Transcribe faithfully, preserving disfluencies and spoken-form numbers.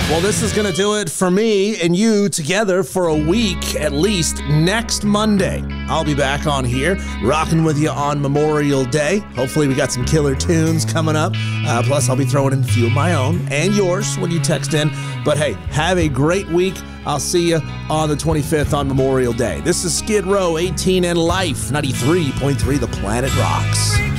Well, this is going to do it for me and you together for a week at least. Next Monday, I'll be back on here rocking with you on Memorial Day. Hopefully we got some killer tunes coming up. Uh, plus, I'll be throwing in a few of my own and yours when you text in. But hey, have a great week. I'll see you on the twenty-fifth on Memorial Day. This is Skid Row, eighteen and Life, ninety-three point three The Planet Rocks.